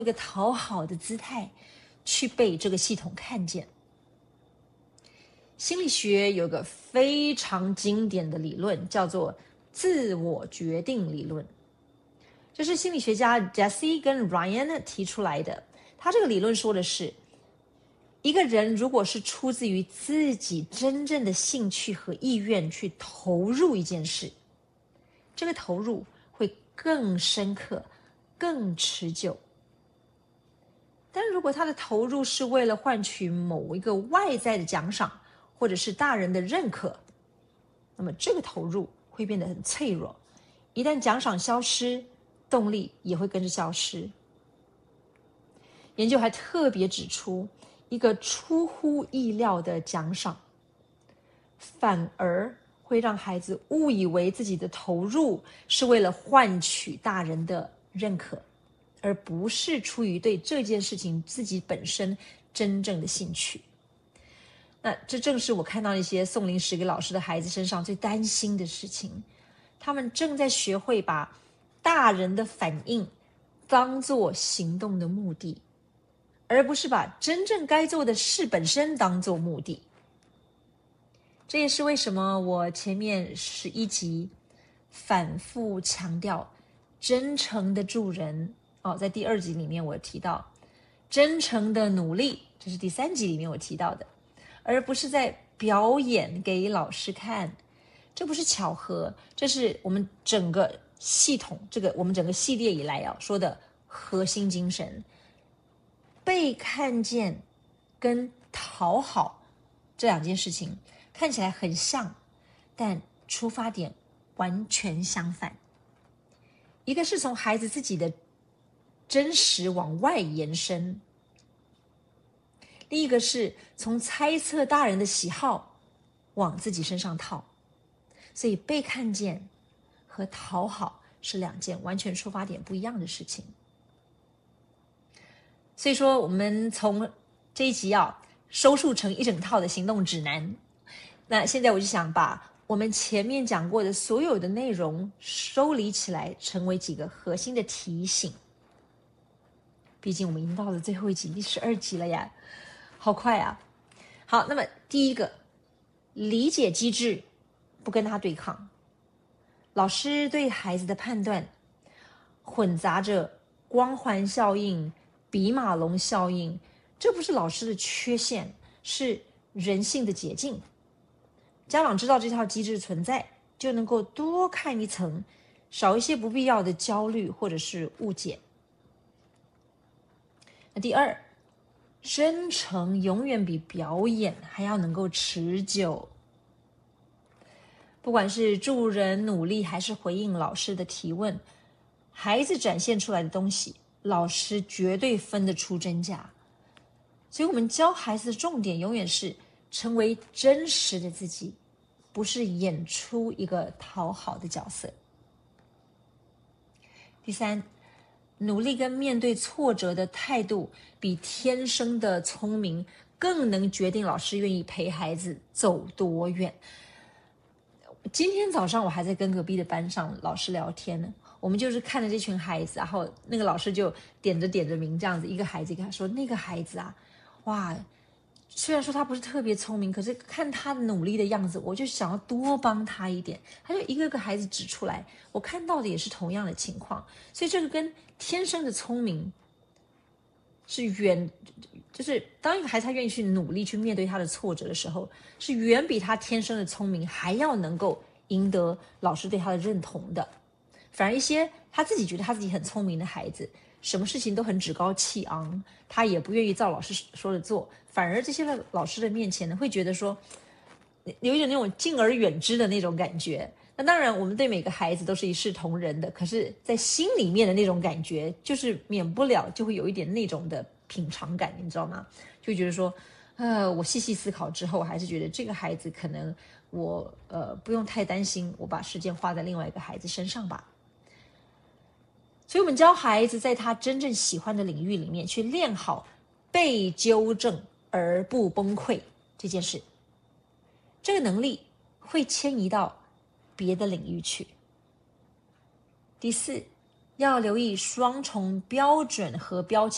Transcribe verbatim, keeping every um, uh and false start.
一个讨好的姿态去被这个系统看见。心理学有个非常经典的理论，叫做自我决定理论，这是心理学家 Jesse 跟 Ryan 提出来的。他这个理论说的是，一个人如果是出自于自己真正的兴趣和意愿去投入一件事，这个投入会更深刻、更持久。但如果他的投入是为了换取某一个外在的奖赏，或者是大人的认可，那么这个投入会变得很脆弱，一旦奖赏消失，动力也会跟着消失。研究还特别指出，一个出乎意料的奖赏，反而会让孩子误以为自己的投入是为了换取大人的认可，而不是出于对这件事情自己本身真正的兴趣。那这正是我看到一些送零食给老师的孩子身上最担心的事情。他们正在学会把大人的反应当作行动的目的，而不是把真正该做的事本身当作目的。这也是为什么我前面十一集反复强调真诚的助人哦，在第二集里面我提到真诚的努力，这是第三集里面我提到的，而不是在表演给老师看。这不是巧合，这是我们整个系统，这个我们整个系列以来啊说的核心精神。被看见跟讨好这两件事情看起来很像，但出发点完全相反。一个是从孩子自己的真实往外延伸，另一个是从猜测大人的喜好往自己身上套。所以被看见和讨好是两件完全出发点不一样的事情。所以说我们从这一集啊收束成一整套的行动指南。那现在我就想把我们前面讲过的所有的内容收理起来，成为几个核心的提醒。毕竟我们已经到了最后一集，第十二集了呀，好快啊！好，那么第一个，理解机制，不跟他对抗。老师对孩子的判断混杂着光环效应、比马龙效应，这不是老师的缺陷，是人性的捷径。家长知道这套机制存在，就能够多看一层，少一些不必要的焦虑或者是误解。那第二，真诚永远比表演还要能够持久。不管是助人努力还是回应老师的提问，孩子展现出来的东西，老师绝对分得出真假。所以我们教孩子的重点永远是成为真实的自己，不是演出一个讨好的角色。第三，努力跟面对挫折的态度，比天生的聪明更能决定老师愿意陪孩子走多远。今天早上我还在跟隔壁的班上老师聊天呢，我们就是看着这群孩子，然后那个老师就点着点着名这样子，一个孩子跟他说，那个孩子啊，哇，虽然说他不是特别聪明，可是看他努力的样子，我就想要多帮他一点。他就一个个孩子指出来，我看到的也是同样的情况。所以这个跟天生的聪明是远，就是当一个孩子他愿意去努力去面对他的挫折的时候，是远比他天生的聪明还要能够赢得老师对他的认同的。反而一些他自己觉得他自己很聪明的孩子，什么事情都很趾高气昂，他也不愿意照老师说的做，反而这些在老师的面前呢，会觉得说有一点那种敬而远之的那种感觉。那当然我们对每个孩子都是一视同仁的，可是在心里面的那种感觉就是免不了就会有一点那种的品尝感，你知道吗？就觉得说呃，我细细思考之后还是觉得这个孩子可能我呃不用太担心，我把时间花在另外一个孩子身上吧。所以我们教孩子在他真正喜欢的领域里面去练好被纠正而不崩溃这件事，这个能力会迁移到别的领域去。第四，要留意双重标准和标签